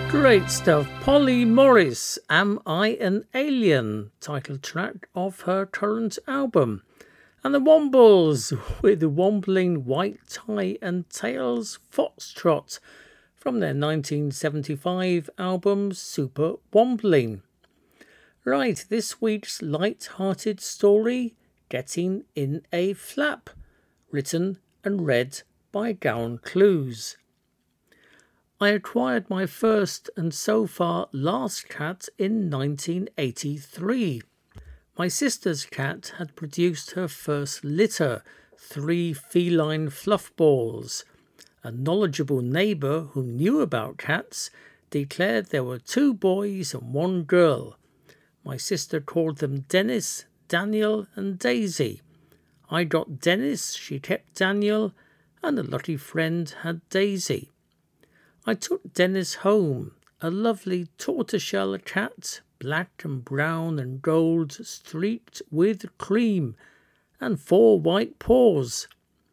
Great stuff. Polly Morris, Am I an Alien? Title track of her current album. And the Wombles with the Wombling White Tie and Tails Foxtrot from their 1975 album Super Wombling. Right, this week's light-hearted story, Getting in a Flap, written and read by Gowan Clues. I acquired my first and so far last cat in 1983. My sister's cat had produced her first litter, 3 feline fluff balls. A knowledgeable neighbour who knew about cats declared there were 2 boys and 1 girl. My sister called them Dennis, Daniel and Daisy. I got Dennis, she kept Daniel, and a lucky friend had Daisy. I took Dennis home, a lovely tortoiseshell cat, black and brown and gold, streaked with cream, and 4 white paws.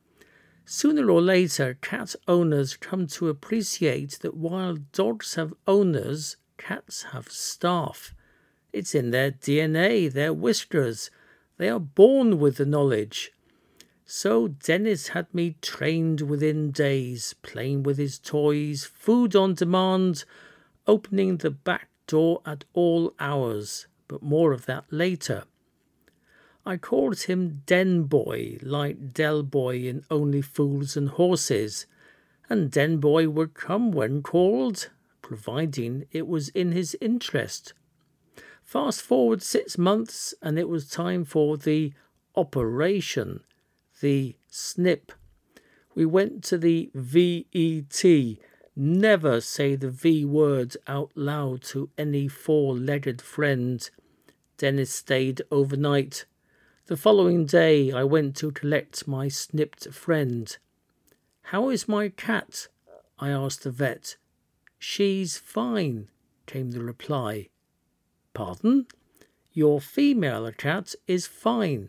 Sooner or later, cat owners come to appreciate that while dogs have owners, cats have staff. It's in their DNA, their whiskers. They are born with the knowledge. So Dennis had me trained within days, playing with his toys, food on demand, opening the back door at all hours, but more of that later. I called him Den Boy, like Del Boy in Only Fools and Horses, and Den Boy would come when called, providing it was in his interest. Fast forward 6 months, and it was time for the operation. The snip. We went to the VET. Never say the V word out loud to any 4-legged friend. Dennis stayed overnight. The following day I went to collect my snipped friend. How is my cat? I asked the vet. She's fine, came the reply. Pardon? Your female cat is fine.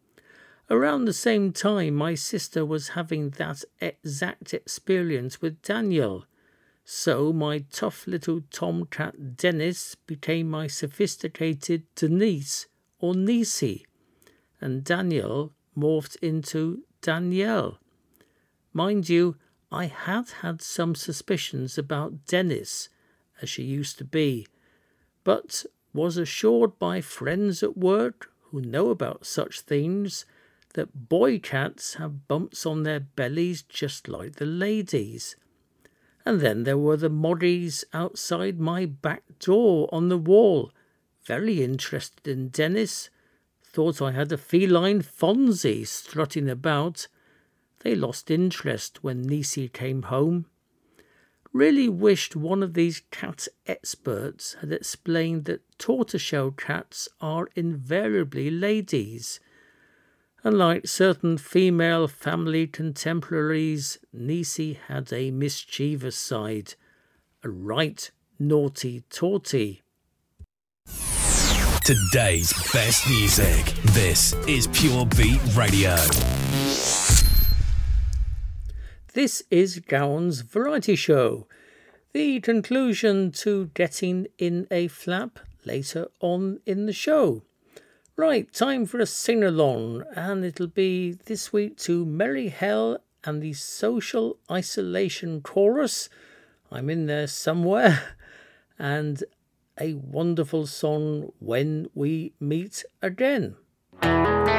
Around the same time, my sister was having that exact experience with Daniel. So my tough little tomcat Dennis became my sophisticated Denise or Niecy, and Daniel morphed into Danielle. Mind you, I had some suspicions about Dennis, as she used to be, but was assured by friends at work who know about such things that boy cats have bumps on their bellies just like the ladies. And then there were the moddies outside my back door on the wall, very interested in Dennis, thought I had a feline Fonzie strutting about. They lost interest when Niecy came home. Really wished one of these cat experts had explained that tortoiseshell cats are invariably ladies. Unlike certain female family contemporaries, Niecy had a mischievous side, a right naughty tortie. Today's best music. This is Pure Beat Radio. This is Gowan's Variety Show, the conclusion to Getting in a Flap later on in the show. Right, time for a sing-along, and it'll be this week to Merry Hell and the Social Isolation Chorus. I'm in there somewhere. And a wonderful song, When We Meet Again.